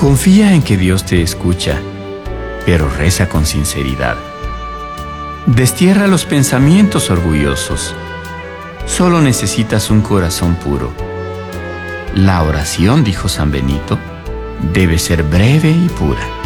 Confía en que Dios te escucha, pero reza con sinceridad. Destierra los pensamientos orgullosos. Solo necesitas un corazón puro. La oración, dijo San Benito, debe ser breve y pura.